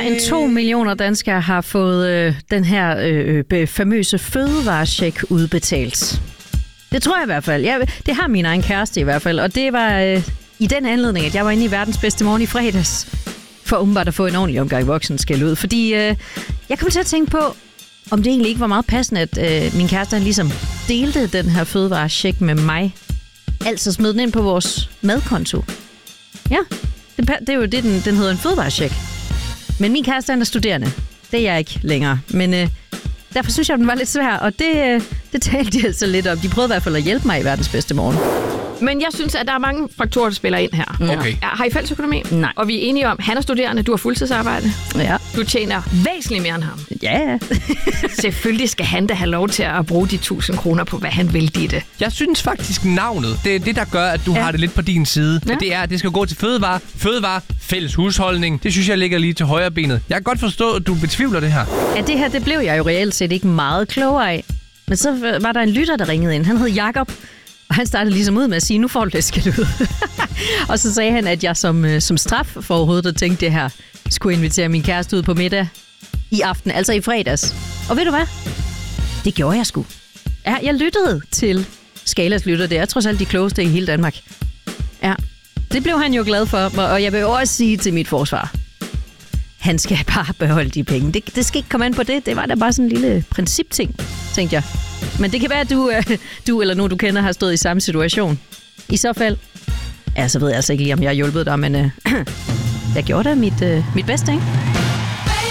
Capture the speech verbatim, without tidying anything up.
end to millioner danskere har fået øh, den her øh, famøse fødevarecheck udbetalt. Det tror jeg i hvert fald. Ja, det har min egen kæreste i hvert fald. Og det var øh, i den anledning, at jeg var inde i verdens bedste morgen i fredags. For umiddelbart at få en ordentlig omgang voksen skæld ud. Fordi øh, jeg kom til at tænke på, om det egentlig ikke var meget passende, at øh, min kæreste han ligesom delte den her fødevarecheck med mig. Altså smed den ind på vores madkonto. Ja, det, det er jo det, den, den hedder en fødevarecheck. Men min kæreste han er studerende. Det er jeg ikke længere. Men øh, derfor synes jeg, den var lidt svær. Og det, øh, det talte de altså lidt om. De prøvede i hvert fald at hjælpe mig i verdens bedste morgen. Men jeg synes, at der er mange faktorer, der spiller ind her. Okay. Har I fælles økonomi? Nej. Og vi er enige om, han er studerende, du har fuldtidsarbejde. Ja. Du tjener væsentligt mere end ham. Ja, ja. Selvfølgelig skal han da have lov til at bruge de tusind kroner på, hvad han vil i det. Jeg synes faktisk, navnet, det er det, der gør, at du ja. har det lidt på din side. Ja. Det er, at det skal gå til fødevare, fødevare, fælles husholdning. Det synes jeg ligger lige til højre benet. Jeg kan godt forstå, at du betvivler det her. Ja, det her, det blev jeg jo reelt set ikke meget klogere af. Men så var der en lytter, der ringede ind. Han hed Jakob. Og han startede ligesom ud med at sige, nu får du lidt skæld ud. Og så sagde han, at jeg som, som straf for overhovedet at tænke det her, skulle invitere min kæreste ud på middag i aften, altså i fredags. Og ved du hvad? Det gjorde jeg sgu. Ja, jeg lyttede til Skalas lytter. Det er trods alt de klogeste i hele Danmark. Ja, det blev han jo glad for. Og jeg vil også sige til mit forsvar, han skal bare beholde de penge. Det, det skal ikke komme an på det. Det var da bare sådan en lille principting, tænkte jeg. Men det kan være, at du, du eller nogen, du kender, har stået i samme situation. I så fald, ja, så ved jeg altså ikke lige, om jeg har hjulpet dig, men øh, jeg gjorde da mit, øh, mit bedste, ikke?